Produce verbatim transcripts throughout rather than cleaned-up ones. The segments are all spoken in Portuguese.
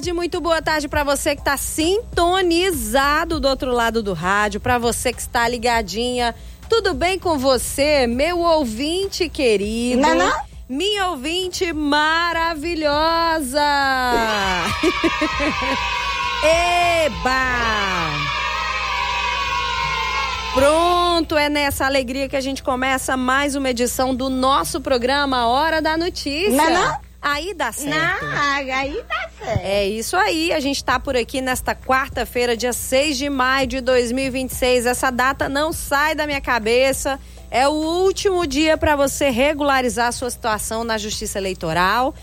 tarde, muito boa tarde para você que está sintonizado do outro lado do rádio, para você que está ligadinha. Tudo bem com você, meu ouvinte querido? Não, não? Minha ouvinte maravilhosa! Eba! Pronto, é nessa alegria que a gente começa mais uma edição do nosso programa Hora da Notícia. Não, não? Aí dá certo. Não, aí dá certo. É isso aí, a gente tá por aqui nesta quarta-feira, dia seis de maio de dois mil e vinte e seis. Essa data não sai da minha cabeça. É o último dia para você regularizar a sua situação na Justiça Eleitoral.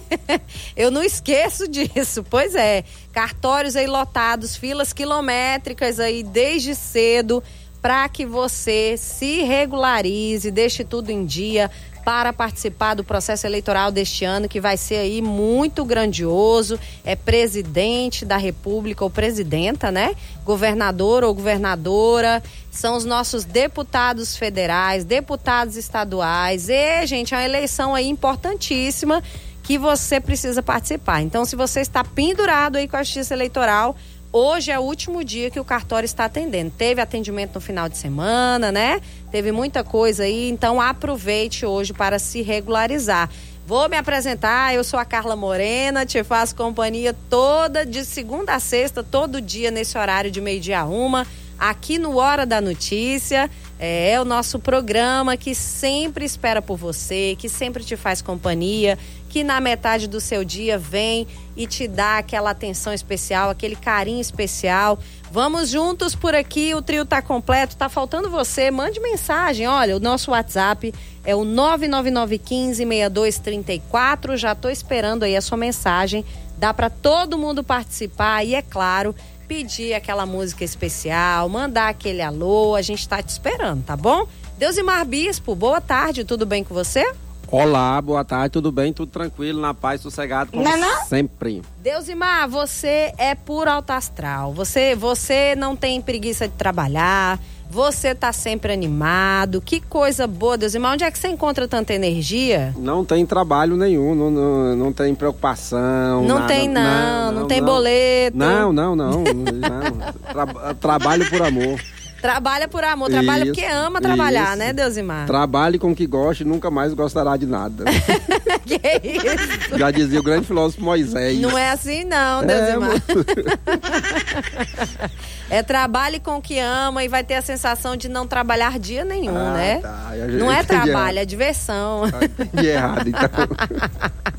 Eu não esqueço disso, pois é. Cartórios aí lotados, filas quilométricas aí desde cedo, para que você se regularize, deixe tudo em dia para participar do processo eleitoral deste ano, que vai ser aí muito grandioso. É presidente da República ou presidenta, né? Governador ou governadora, são os nossos deputados federais, deputados estaduais. E, gente, é uma eleição aí importantíssima que você precisa participar. Então, se você está pendurado aí com a Justiça Eleitoral, hoje é o último dia que o cartório está atendendo. Teve atendimento no final de semana, né? Teve muita coisa aí, então aproveite hoje para se regularizar. Vou me apresentar, eu sou a Carla Morena, te faço companhia toda, de segunda a sexta, todo dia nesse horário de meio-dia a uma, aqui no Hora da Notícia. É, é o nosso programa que sempre espera por você, que sempre te faz companhia, que na metade do seu dia vem e te dá aquela atenção especial, aquele carinho especial. Vamos juntos por aqui, o trio tá completo, tá faltando você, mande mensagem. Olha, o nosso WhatsApp é o nove nove nove um cinco, seis dois três quatro, já tô esperando aí a sua mensagem, dá para todo mundo participar e, é claro, pedir aquela música especial, mandar aquele alô, a gente tá te esperando, tá bom? Deusimar Bispo, boa tarde, tudo bem com você? Olá, boa tarde, tudo bem? Tudo tranquilo, na paz, sossegado, como não, não? sempre. Deusimar, você é puro alto astral, você, você não tem preguiça de trabalhar, você tá sempre animado, que coisa boa, Deusimar. Onde é que você encontra tanta energia? Não tem trabalho nenhum, não, não, não tem preocupação. Não nada, tem não, não, não tem não. boleto. Não, não, não, não. Tra- trabalho por amor. Trabalha por amor, trabalha isso, porque ama trabalhar, isso. né, Deusimar? Trabalhe com o que gosta e nunca mais gostará de nada. Que isso? Já dizia o grande filósofo Moisés. Não é assim não, Deusimar. É, é trabalhe com o que ama e vai ter a sensação de não trabalhar dia nenhum, ah, né? Tá. Não é trabalho, é diversão. Ah, entendi errado, então.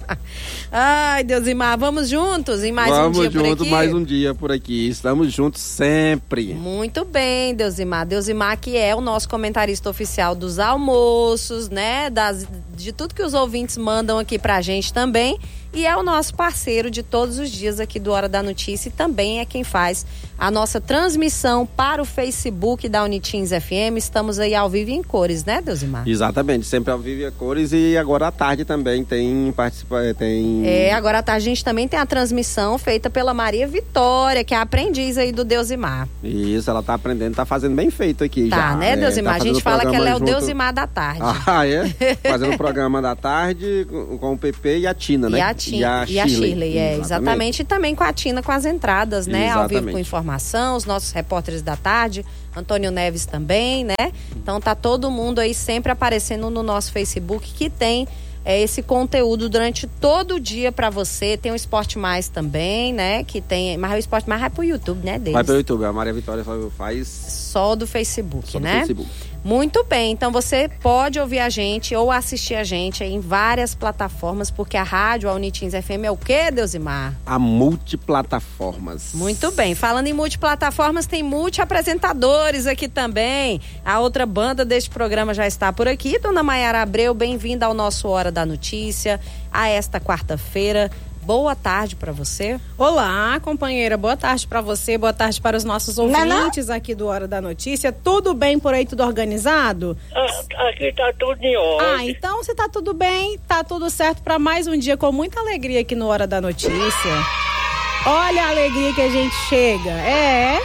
Ai, Deusimar, vamos juntos em mais vamos um dia por aqui? Vamos juntos mais um dia por aqui. Estamos juntos sempre. Muito bem, Deusimar. Deusimar, que é o nosso comentarista oficial dos almoços, né? Das, de tudo que os ouvintes mandam aqui pra gente também. E é o nosso parceiro de todos os dias aqui do Hora da Notícia e também é quem faz a nossa transmissão para o Facebook da Unitins F M. Estamos aí ao vivo em cores, né, Deusimar? Exatamente, sempre ao vivo em cores e agora à tarde também tem participa, tem... É, agora à tarde a gente também tem a transmissão feita pela Maria Vitória, que é a aprendiz aí do Deusimar. Isso, ela tá aprendendo, tá fazendo bem feito aqui tá, já. Tá, né, Deusimar? É, tá a gente fala que ela é o junto... Deusimar da tarde. Ah, é? Fazendo o programa da tarde com, com o P P e a Tina, né? E a Tina, e a, e a Shirley, Shirley, é, exatamente. exatamente. E também com a Tina com as entradas, né? Exatamente. Ao vivo com informação, os nossos repórteres da tarde, Antônio Neves também, né? Então tá todo mundo aí sempre aparecendo no nosso Facebook, que tem é, esse conteúdo durante todo o dia pra você. Tem o Esporte Mais também, né? Que tem, mas o Esporte Mais vai pro YouTube, né, deles? Vai pro YouTube, a Maria Vitória só faz... Só do Facebook, só do né? Facebook. Muito bem, então você pode ouvir a gente ou assistir a gente em várias plataformas, porque a rádio, a Unitins F M é o quê, Deusimar? A multiplataformas. Muito bem, falando em multiplataformas, tem multi-apresentadores aqui também. A outra banda deste programa já está por aqui. Dona Maiara Abreu, bem-vinda ao nosso Hora da Notícia, a esta quarta-feira. Boa tarde para você. Olá, companheira. Boa tarde para você, boa tarde para os nossos ouvintes aqui do Hora da Notícia. Tudo bem por aí, tudo organizado? Ah, aqui tá tudo em ordem. Ah, então se tá tudo bem, tá tudo certo para mais um dia com muita alegria aqui no Hora da Notícia. Olha a alegria que a gente chega. É...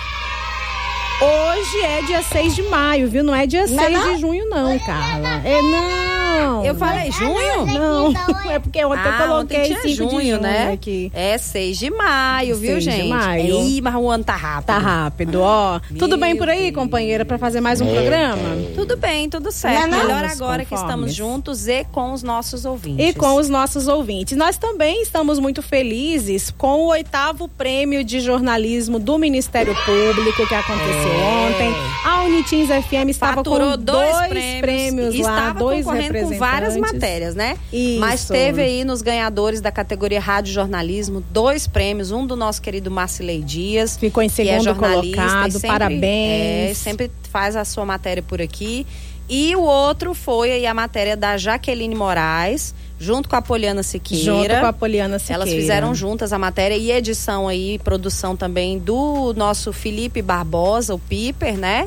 Hoje é dia seis de maio, viu? Não é dia seis de junho, não, Carla. É, não. Não. Eu falei junho? Não, é porque ontem Ah, eu coloquei ontem tinha cinco junho, de junho né? aqui. É seis de maio, viu, seis de gente? maio. Ih, mas o ano tá rápido. Tá rápido, ó. Meu Tudo bem por aí, Deus. companheira, pra fazer mais um programa? Tudo bem, tudo certo. Não, não. Melhor Vamos agora que conformes. estamos juntos e com os nossos ouvintes. E com os nossos ouvintes. Nós também estamos muito felizes com o oitavo prêmio de jornalismo do Ministério Público que aconteceu É. ontem. A Unitins F M estava Faturou com dois, dois prêmios, prêmios e lá, estava dois concorrendo com várias representantes. matérias, né? Isso. Mas teve aí nos ganhadores da categoria Rádio Jornalismo dois prêmios, um do nosso querido Marcilei Dias, Ficou em que é segundo jornalista colocado, e sempre, parabéns. É, sempre faz a sua matéria por aqui. E o outro foi aí a matéria da Jaqueline Moraes, junto com a Poliana Siqueira. Junto com a Poliana Siqueira. Elas fizeram juntas a matéria e edição aí, produção também do nosso Felipe Barbosa, o Piper, né?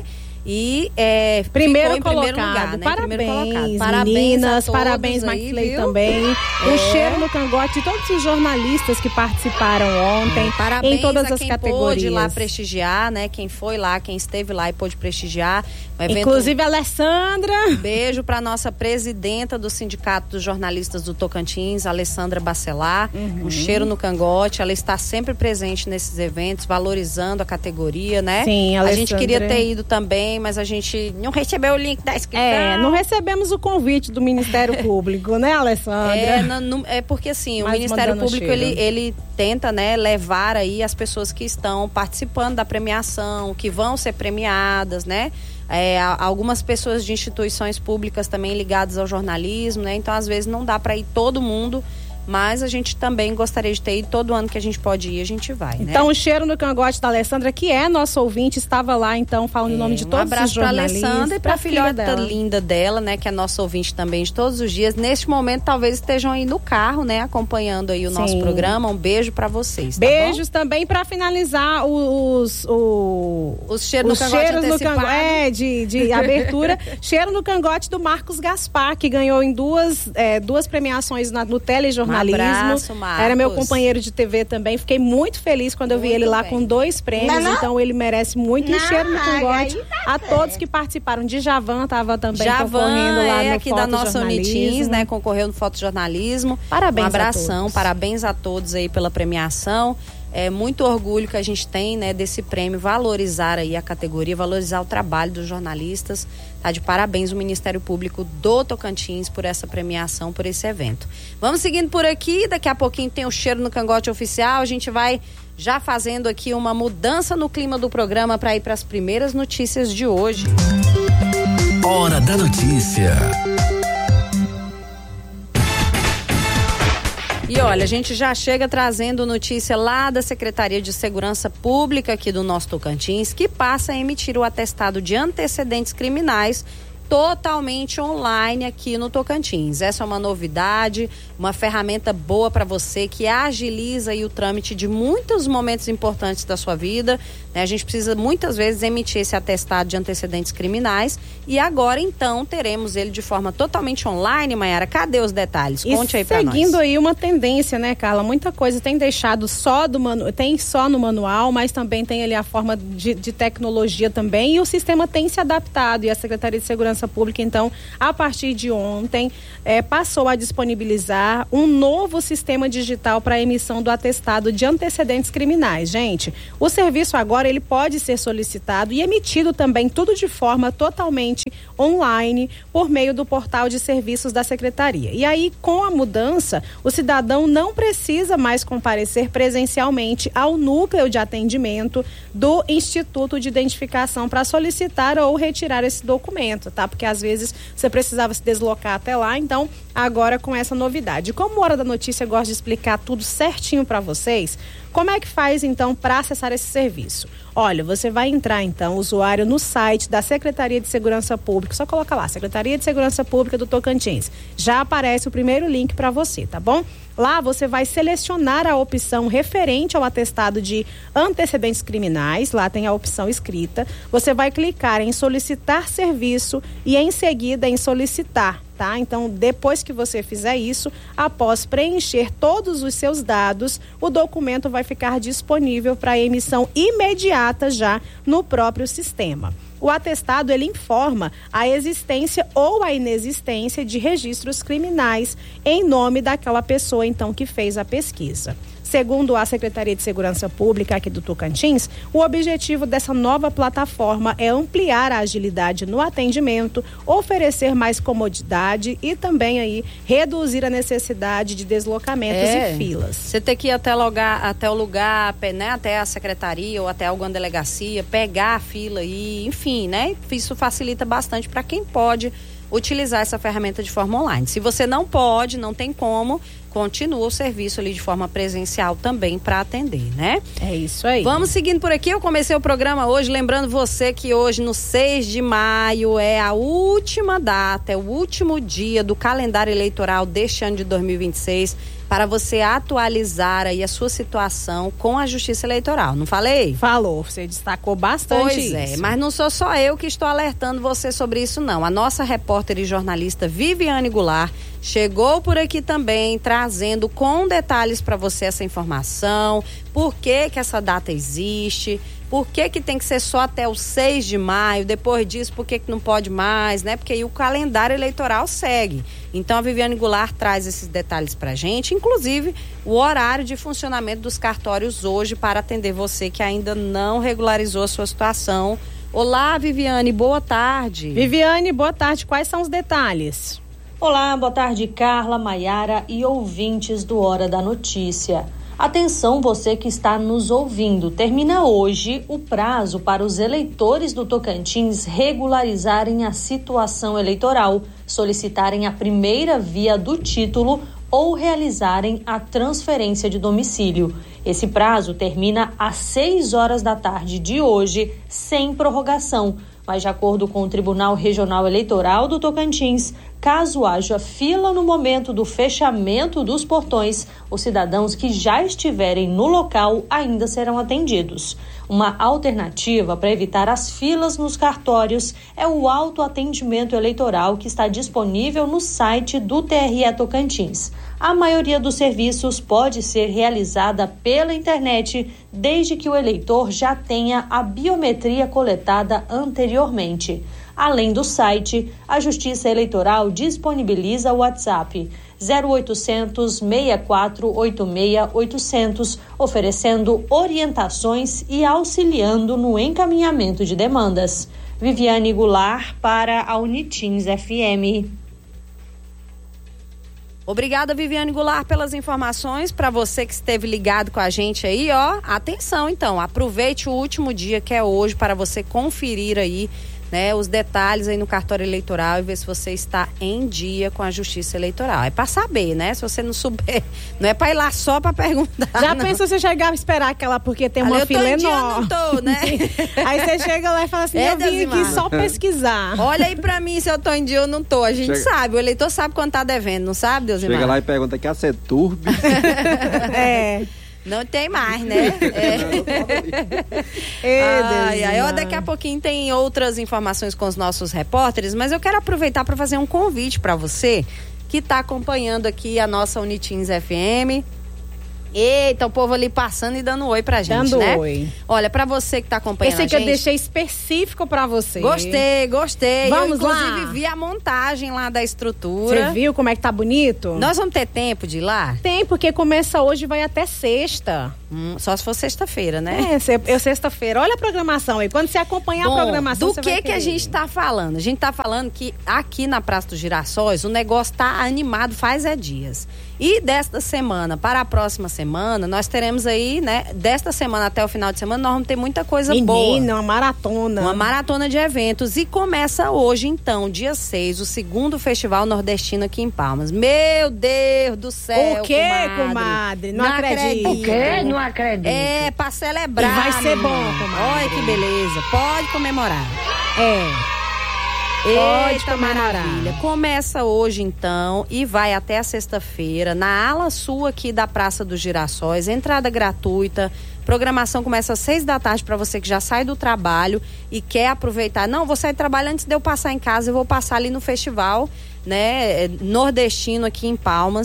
E é, Primeiro ficou em colocado, primeiro lugar, né? parabéns, Primeiro colocado. Parabéns meninas, a todos parabéns aí, Maxley viu? também. É. Um cheiro no cangote de todos os jornalistas que participaram ontem, Parabéns em todas a as quem categorias. pôde lá prestigiar, né? Quem foi lá, quem esteve lá e pôde prestigiar. Um evento. Inclusive a Alessandra. Beijo para nossa presidenta do Sindicato dos Jornalistas do Tocantins, Alessandra Bacelar. Uhum. Um cheiro no cangote. Ela está sempre presente nesses eventos, valorizando a categoria, né? Sim, a Alessandra. gente queria ter ido também, mas a gente não recebeu o link da inscrição. É, não recebemos o convite do Ministério Público, né, Alessandra? É, não, não, é porque assim, Mas o Ministério mandando Público cheiro. ele, ele tenta, né, levar aí as pessoas que estão participando da premiação, que vão ser premiadas, né? É, a- algumas pessoas de instituições públicas também ligadas ao jornalismo, né? Então às vezes não dá para ir todo mundo, mas a gente também gostaria de ter ido. Todo ano que a gente pode ir, a gente vai, né? Então, o cheiro no cangote da Alessandra, que é nossa ouvinte, estava lá, então, falando em nome de um todos os abraço para jornalistas. Alessandra e para a filha filhota dela. linda dela, né, que é nossa ouvinte também de todos os dias. Neste momento, talvez estejam aí no carro, né, acompanhando aí o nosso Sim. programa. Um beijo para vocês, tá bom? Beijos também para finalizar os, o, Os cheiros os no cangote cheiros no antecipado. cangote, é, de, de abertura. Cheiro no cangote do Marcos Gaspar, que ganhou em duas, é, duas premiações na, no telejornalismo. Um abraço, Marcos. Era meu companheiro de T V também. Fiquei muito feliz quando eu vi Muito ele lá bem. com dois prêmios. Não, não? Então ele merece muito. E Não, cheiro no cangote aí tá a certo. todos que participaram. Djavan estava também Javan concorrendo lá é no aqui da nossa fotojornalismo. Unitins, né? Concorreu no fotojornalismo. Parabéns Um a abração, todos. parabéns a todos aí pela premiação. É muito orgulho que a gente tem, né, desse prêmio, valorizar aí a categoria, valorizar o trabalho dos jornalistas. Tá de parabéns o Ministério Público do Tocantins por essa premiação, por esse evento. Vamos seguindo por aqui, daqui a pouquinho tem o cheiro no cangote oficial. A gente vai já fazendo aqui uma mudança no clima do programa para ir para as primeiras notícias de hoje. Hora da notícia. E olha, a gente já chega trazendo notícia lá da Secretaria de Segurança Pública aqui do nosso Tocantins, que passa a emitir o atestado de antecedentes criminais totalmente online aqui no Tocantins. Essa é uma novidade, uma ferramenta boa para você que agiliza aí o trâmite de muitos momentos importantes da sua vida, né? A gente precisa muitas vezes emitir esse atestado de antecedentes criminais e agora então teremos ele de forma totalmente online. Mayara, cadê os detalhes? Conte e aí para nós. seguindo aí uma tendência, né, Carla? Muita coisa tem deixado só do manu... tem só no manual, mas também tem ali a forma de, de tecnologia também, e o sistema tem se adaptado, e a Secretaria de Segurança Pública, então, a partir de ontem, eh, passou a disponibilizar um novo sistema digital para a emissão do atestado de antecedentes criminais. Gente, o serviço agora ele pode ser solicitado e emitido também tudo de forma totalmente online por meio do portal de serviços da Secretaria. E aí, com a mudança, o cidadão não precisa mais comparecer presencialmente ao núcleo de atendimento do Instituto de Identificação para solicitar ou retirar esse documento, tá? Porque às vezes você precisava se deslocar até lá, então agora com essa novidade. Como Hora da Notícia gosta de explicar tudo certinho para vocês, como é que faz então para acessar esse serviço? Olha, você vai entrar então, usuário, no site da Secretaria de Segurança Pública, só coloca lá, Secretaria de Segurança Pública do Tocantins. Já aparece o primeiro link para você, tá bom? Lá você vai selecionar a opção referente ao atestado de antecedentes criminais, lá tem a opção escrita. Você vai clicar em solicitar serviço e em seguida em solicitar, tá? Então, depois que você fizer isso, após preencher todos os seus dados, o documento vai ficar disponível para emissão imediata já no próprio sistema. O atestado, ele informa a existência ou a inexistência de registros criminais em nome daquela pessoa, então, que fez a pesquisa. Segundo a Secretaria de Segurança Pública aqui do Tocantins, o objetivo dessa nova plataforma é ampliar a agilidade no atendimento, oferecer mais comodidade e também aí reduzir a necessidade de deslocamentos é, e filas. Você tem que ir até, lugar, até o lugar, né, até a secretaria ou até alguma delegacia, pegar a fila aí, enfim, né? Isso facilita bastante para quem pode utilizar essa ferramenta de forma online. Se você não pode, não tem como, continua o serviço ali de forma presencial também para atender, né? É isso aí. Vamos seguindo por aqui. Eu comecei o programa hoje lembrando você que hoje, no seis de maio, é a última data, é o último dia do calendário eleitoral deste ano de dois mil e vinte e seis, para você atualizar aí a sua situação com a Justiça Eleitoral. Não falei? Falou, você destacou bastante pois isso. Pois é, mas não sou só eu que estou alertando você sobre isso, não. A nossa repórter e jornalista Viviane Goulart chegou por aqui também, trazendo com detalhes para você essa informação, por que que essa data existe, por que que tem que ser só até o seis de maio, depois disso por que que não pode mais, né? Porque aí o calendário eleitoral segue. Então a Viviane Goulart traz esses detalhes pra gente, inclusive o horário de funcionamento dos cartórios hoje para atender você que ainda não regularizou a sua situação. Olá, Viviane, boa tarde. Viviane, boa tarde. Quais são os detalhes? Olá, boa tarde, Carla, Maiara e ouvintes do Hora da Notícia. Atenção, você que está nos ouvindo. Termina hoje o prazo para os eleitores do Tocantins regularizarem a situação eleitoral, solicitarem a primeira via do título ou realizarem a transferência de domicílio. Esse prazo termina às seis horas da tarde de hoje, sem prorrogação. Mas, de acordo com o Tribunal Regional Eleitoral do Tocantins, caso haja fila no momento do fechamento dos portões, os cidadãos que já estiverem no local ainda serão atendidos. Uma alternativa para evitar as filas nos cartórios é o autoatendimento eleitoral que está disponível no site do T R E Tocantins. A maioria dos serviços pode ser realizada pela internet, desde que o eleitor já tenha a biometria coletada anteriormente. Além do site, a Justiça Eleitoral disponibiliza o WhatsApp zero oitocentos, seis quatro oito seis oitocentos, oferecendo orientações e auxiliando no encaminhamento de demandas. Viviane Goulart para a Unitins F M. Obrigada, Viviane Goulart, pelas informações. Para você que esteve ligado com a gente aí, ó, atenção então, aproveite o último dia que é hoje para você conferir aí, né, os detalhes aí no cartório eleitoral e ver se você está em dia com a Justiça Eleitoral. É para saber, né? Se você não souber, não é para ir lá só para perguntar. Já não. pensou você chegar a esperar aquela, porque tem uma eu fila tô em dia, enorme. eu não tô, né? Aí você chega lá e fala assim, É, eu vim Deusimar. aqui só pesquisar. Olha aí pra mim se eu tô em dia ou não tô. A gente Chega. sabe, o eleitor sabe quando tá devendo, não sabe, Deusimar? Chega lá e pergunta que a Ceturb. É. Não tem mais, né? É. Ai, ai, ó, daqui a pouquinho tem outras informações com os nossos repórteres, mas eu quero aproveitar para fazer um convite para você que está acompanhando aqui a nossa Unitins F M. Eita, o povo ali passando e dando oi pra gente, Dando né? oi. Olha, pra você que tá acompanhando Esse a que eu gente... deixei específico pra você. Gostei, gostei. Vamos eu, lá. inclusive, vi a montagem lá da estrutura. Você viu como é que tá bonito? Nós vamos ter tempo de ir lá? Tem, porque começa hoje e vai até sexta. Hum, só se for sexta-feira, né? É, cê- eu sexta-feira. Olha a programação aí. Quando você acompanhar Bom, a programação, do você que vai que a querer. gente tá falando? A gente tá falando que aqui na Praça dos Girassóis o negócio tá animado faz é dias. E desta semana para a próxima semana, nós teremos aí, né, desta semana até o final de semana, nós vamos ter muita coisa boa. Menina, uma maratona. Uma maratona de eventos. E começa hoje, então, dia seis, o segundo Festival Nordestino aqui em Palmas. Meu Deus do céu, O quê, comadre? comadre? Não acredito. O quê? Não acredito. É, pra celebrar. E vai ser menina. bom, comadre. Olha que beleza. Pode comemorar. É. Pode Eita, comemorar. maravilha. Começa hoje, então, e vai até a sexta-feira, na ala sul aqui da Praça dos Girassóis. Entrada gratuita. Programação começa às seis da tarde para você que já sai do trabalho e quer aproveitar. Não, vou sair do trabalho antes de eu passar em casa, eu vou passar ali no festival, né, nordestino aqui em Palmas.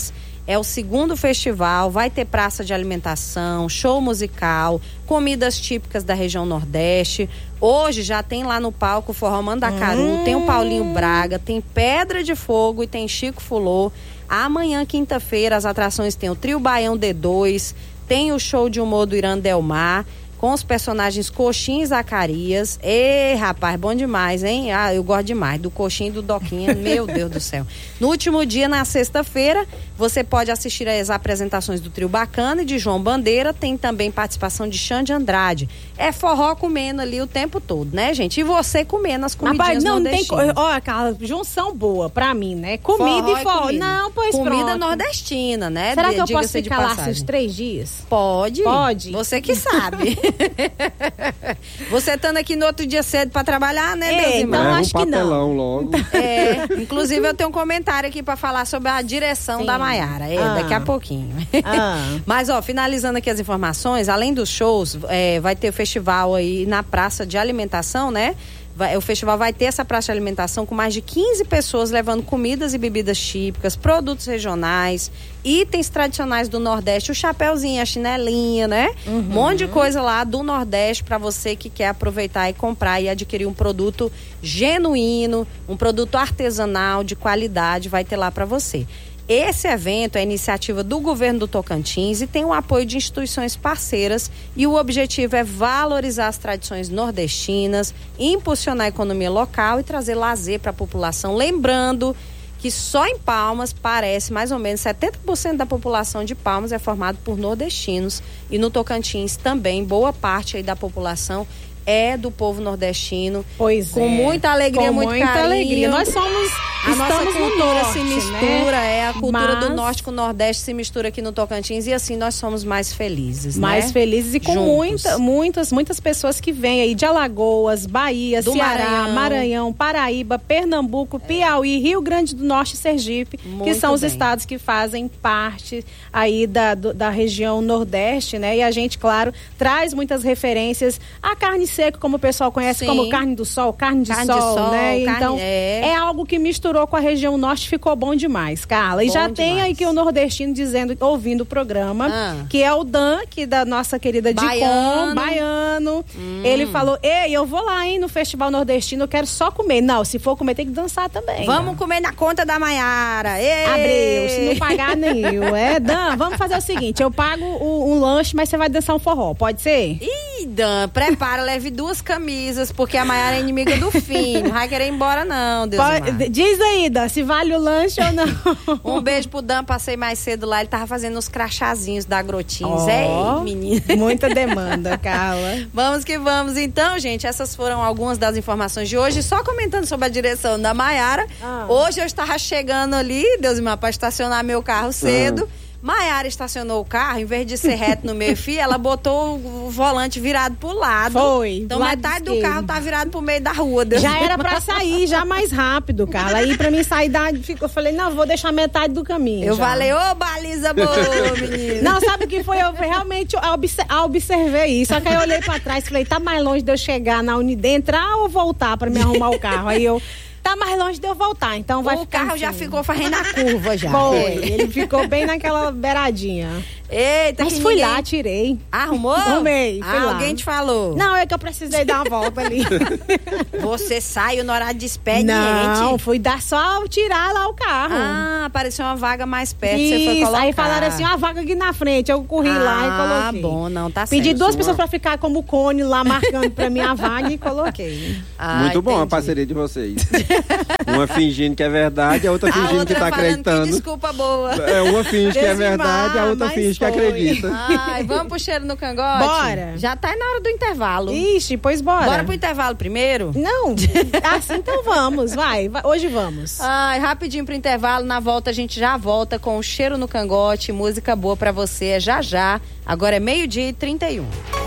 É o segundo festival, vai ter praça de alimentação, show musical, comidas típicas da região Nordeste. Hoje já tem lá no palco o Forró Mandacaru, hum. tem o Paulinho Braga, tem Pedra de Fogo e tem Chico Fulô. Amanhã, quinta-feira, as atrações tem o Trio Baião D dois, tem o show de humor do Irã Delmar, com os personagens Coxinha e Zacarias. Ê, rapaz, bom demais, hein? Ah, eu gosto demais do Coxinha e do Doquinha, meu Deus do céu. No último dia, na sexta-feira, você pode assistir às apresentações do Trio Bacana e de João Bandeira, tem também participação de Xande Andrade. É forró comendo ali o tempo todo, né, gente? E você comendo as comidinhas Rapaz, não nordestinas. Tem, ó, aquela junção boa pra mim, né? Comida forró e forró. Comida. Não, pois Comida pronto. nordestina, né? Será que eu posso Diga-se ficar lá esses três dias? Pode. Pode. Você que sabe. Você estando aqui no outro dia cedo pra trabalhar, né, É, Deusimar? então Leva acho um que não. papelão logo. É, inclusive eu tenho um comentário aqui pra falar sobre a direção Sim. da Maiara, é, Ah. daqui a pouquinho. Ah. Mas, ó, finalizando aqui as informações, além dos shows, é, vai ter o festival aí na praça de alimentação, né? Vai, o festival vai ter essa praça de alimentação com mais de quinze pessoas levando comidas e bebidas típicas, produtos regionais, itens tradicionais do Nordeste, o chapéuzinho, a chinelinha, né? Uhum. Um monte de coisa lá do Nordeste para você que quer aproveitar e comprar e adquirir um produto genuíno, um produto artesanal de qualidade, vai ter lá para você. Esse evento é iniciativa do governo do Tocantins e tem o apoio de instituições parceiras e o objetivo é valorizar as tradições nordestinas, impulsionar a economia local e trazer lazer para a população. Lembrando que só em Palmas, parece, mais ou menos setenta por cento da população de Palmas é formada por nordestinos e no Tocantins também boa parte aí da população é do povo nordestino. Pois com é. muita alegria, com muito muita carinho. alegria. Nós somos A nossa estamos no cultura norte, se mistura, né? é a cultura Mas... do norte com o nordeste se mistura aqui no Tocantins e assim nós somos mais felizes, mais né? felizes e com Juntos. muita, muitas, muitas pessoas que vêm aí de Alagoas, Bahia, Do Ceará, Maranhão. Maranhão, Paraíba, Pernambuco, Piauí, Rio Grande do Norte e Sergipe, Muito que são os bem. estados que fazem parte aí da, do, da região nordeste, né? E a gente, claro, traz muitas referências à carne seca, como o pessoal conhece Sim. como carne do sol, carne de Carne sol, de sol, né? carne- Então, é. é algo que misturou com a região norte, ficou bom demais, Carla. E Bom já tem demais. aí que o nordestino dizendo, ouvindo o programa, Ah. que é o Dan, que da nossa querida Dicom, Baiano. baiano. Ele falou, ei, eu vou lá, hein, no Festival Nordestino, eu quero só comer. Não, se for comer, tem que dançar também. Vamos comer na conta da Maiara. Ê! Abreu, se não pagar, nem eu. É, Dan, vamos fazer o seguinte, eu pago o, um lanche, mas você vai dançar um forró, pode ser? Ih, Dan, prepara, leve duas camisas, porque a Maiara é inimiga do fim. Não vai querer ir embora, não, Deus Pode- diz aí, Dan, se vale o lanche ou não. Um beijo pro Dan, passei mais cedo lá, ele tava fazendo os crachazinhos da Agrotins. Ó, Ei, menina. Muita demanda, Carla. Vamos que vamos. Então, gente, essas foram algumas das informações de hoje. Só comentando sobre a direção da Maiara. Ah. Hoje eu estava chegando ali, Deus me para estacionar meu carro cedo. Maiara estacionou o carro, em vez de ser reto no meio fio, ela botou o volante virado pro lado. Foi, Então do lado metade do esquerdo. carro tá virado pro meio da rua. Deus Já me era pra sair, já mais rápido, Carla. Aí pra mim sair da... Eu falei, não, vou deixar metade do caminho. Eu já. falei, ô baliza boa, menina. Não, sabe o que foi? Eu realmente eu obse- eu observei isso. Só que aí eu olhei pra trás e falei, tá mais longe de eu chegar na Unidade, entrar ou voltar pra me arrumar o carro? Aí eu, tá mais longe de eu voltar, então vai O ficar carro já assim. ficou fazendo a curva já. Foi, É. ele ficou bem naquela beiradinha. Eita, Mas que fui ninguém... lá, tirei. Arrumou? Arrumei, fui ah, lá. alguém te falou? Não, é que eu precisei dar uma volta ali. Você saiu no horário de expediente? Não, fui dar só tirar lá o carro. Ah, apareceu uma vaga mais perto, você foi Isso, colocar. aí falaram assim, uma vaga aqui na frente. Eu corri lá e Ah, coloquei. bom, não, tá Pedi certo. duas pessoas pra ficar como cone lá, marcando pra mim a vaga e coloquei. Ah, Muito bom a entendi. parceria de vocês. Uma fingindo que é verdade, a outra A fingindo outra que tá falando acreditando. Que desculpa boa. É, uma finge que é Desimar, verdade, a outra mas finge que foi. acredita. Ai, vamos pro cheiro no cangote? Bora. Já tá na hora do intervalo. Ixi, pois bora. Bora pro intervalo primeiro? Não, assim então vamos, vai, vai, hoje vamos. Ai, rapidinho pro intervalo, na volta a gente já volta com o cheiro no cangote, música boa pra você, é já já. Agora é meio-dia e trinta e um.